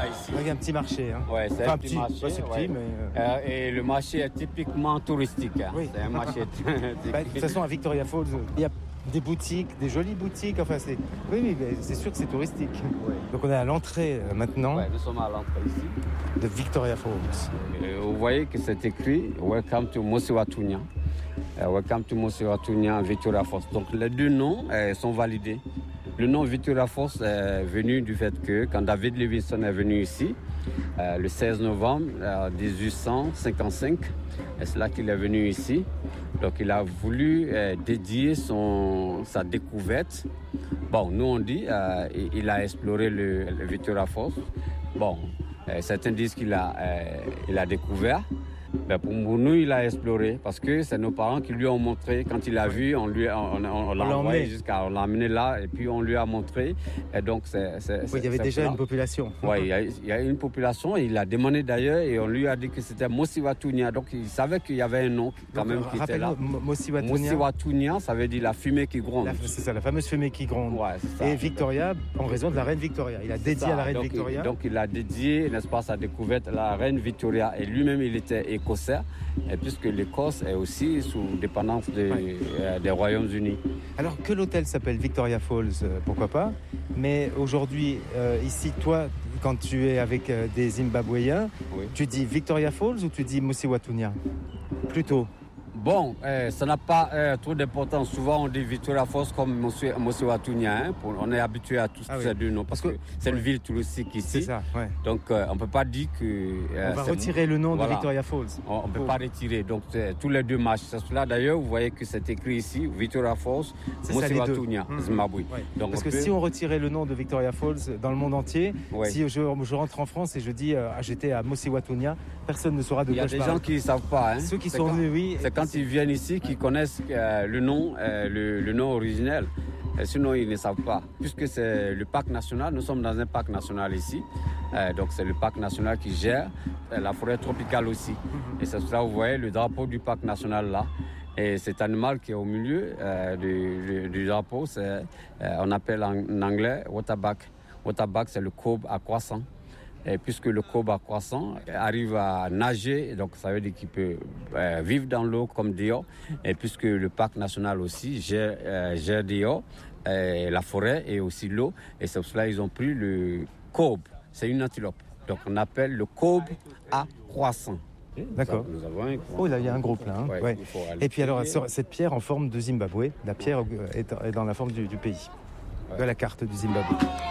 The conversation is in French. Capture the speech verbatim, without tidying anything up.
ici. Il y a un petit marché. Hein. Ouais, c'est enfin, un petit, petit marché. Pas si petit, Ouais. mais... Euh, et le marché est typiquement touristique. Hein. Oui. C'est un marché typique. Bah, de toute façon, à Victoria Falls, il y a des boutiques, des jolies boutiques. Enfin, c'est... Oui, oui, mais c'est sûr que c'est touristique. Oui. Donc on est à l'entrée euh, maintenant Ouais, nous sommes à l'entrée ici. de Victoria Falls. Et vous voyez que c'est écrit « Welcome to Mosiwatunya ». Uh, welcome to Mosiwatunya Victoria Falls. Donc les deux noms euh, sont validés. Le nom Victoria Falls est venu du fait que quand David Livingstone est venu ici, euh, le seize novembre euh, dix-huit cent cinquante-cinq, c'est là qu'il est venu ici. Donc il a voulu euh, dédier son, sa découverte. Bon, nous on dit euh, il a exploré le, le Victoria Falls. Bon, euh, certains disent qu'il a, euh, il a découvert. Ben pour nous, il a exploré parce que c'est nos parents qui lui ont montré. Quand il a vu, on, lui, on, on, on l'a envoyé jusqu'à, on l'a amené là et puis on lui a montré. Et donc, c'est, c'est, oui, il y avait déjà là. Une population. Oui, il y, a, il y a une population. Et il a demandé d'ailleurs et on lui a dit que c'était Mosiwatunya. Donc, il savait qu'il y avait un nom quand donc, même qui était là. Mosiwatunya. Mosiwatunya, ça veut dire la fumée qui gronde. La, c'est ça, la fameuse fumée qui gronde. Ouais, c'est ça. Et Victoria, en raison de la reine Victoria. Il a dédié ça. à la reine donc, Victoria. Il, donc, il a dédié, n'est-ce pas, sa découverte à la reine Victoria. Et lui-même, il était écossais. Et puisque l'Écosse est aussi sous dépendance de, ouais. euh, des Royaumes-Unis. Alors que l'hôtel s'appelle Victoria Falls, euh, pourquoi pas. Mais aujourd'hui, euh, ici, toi, quand tu es avec euh, des Zimbabwéens, oui. tu dis Victoria Falls ou tu dis Mosiwatunya plutôt? Bon, euh, ça n'a pas euh, trop d'importance. Souvent, on dit Victoria Falls comme Mosiwatunya. Hein, on est habitué à tous ah, ces oui. deux noms parce que, que c'est oui. une ville touristique ici. C'est ça, ouais. Donc, euh, on ne peut pas dire que... Euh, on va retirer le nom voilà. de Victoria Falls. On ne peut pas retirer. Donc, tous les deux marchent. C'est cela, d'ailleurs, vous voyez que c'est écrit ici, Victoria Falls, Mosiwatunya, mmh. Zimbabwe. Ouais. Donc, parce que peut... si on retirait le nom de Victoria Falls dans le monde entier, ouais. si je, je rentre en France et je dis euh, ah, j'étais à Mosiwatunya, personne ne saura de quoi je parle. Il y a des gens qui ne savent pas. Hein. Ceux qui sont venus, oui. C'est quand ils viennent ici qui connaissent euh, le nom, euh, le, le nom originel. Et sinon, ils ne savent pas. Puisque c'est le parc national, nous sommes dans un parc national ici. Euh, donc, c'est le parc national qui gère euh, la forêt tropicale aussi. Mm-hmm. Et c'est cela, vous voyez, le drapeau du parc national là. Et cet animal qui est au milieu euh, du, du, du drapeau, c'est, euh, on appelle en, en anglais waterback. Waterback, c'est le kobe à croissant. Et puisque le kobe à croissant arrive à nager, donc ça veut dire qu'il peut euh, vivre dans l'eau comme dehors. Et puisque le parc national aussi gère, euh, gère dehors, euh, la forêt et aussi l'eau. Et c'est pour cela qu'ils ont pris le kobe. C'est une antilope. Donc on appelle le kobe à croissant. D'accord. Nous avons un... Oh là, il y a un groupe là. Hein. Ouais, ouais. Et puis alors, sur... cette pierre en forme de Zimbabwe, la pierre est dans la forme du, du pays, ouais. de la carte du Zimbabwe.